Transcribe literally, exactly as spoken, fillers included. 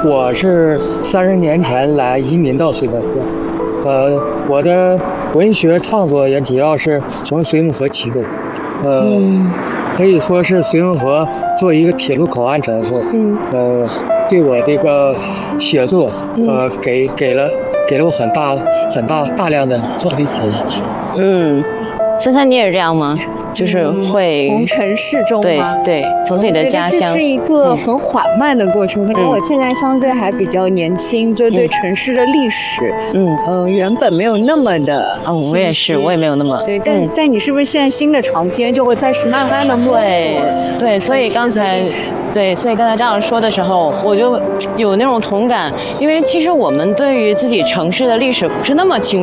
我是三十年前来移民到绥芬河，呃，我的文学创作也主要是从绥芬河起步，呃，嗯、可以说是绥芬河作为一个铁路口岸城市，嗯，呃，对我这个写作，呃，给给了给了我很大很大大量的创作刺激。 嗯，珊珊，你也是这样吗？就是会、 嗯、从城市中吗？ 对对，从自己的家乡。 这是一个很缓慢的过程，可能、嗯、我现在相对还比较年轻，就对城市的历史，嗯嗯、呃，原本没有那么的。 哦，我也是，我也没有那么。 对，但、嗯、但你是不是现在新的长篇就会开始慢慢的摸索？ 对对，所以刚才对，所以刚才这样说的时候，我就有那种同感，因为其实我们对于自己城市的历史不是那么清楚。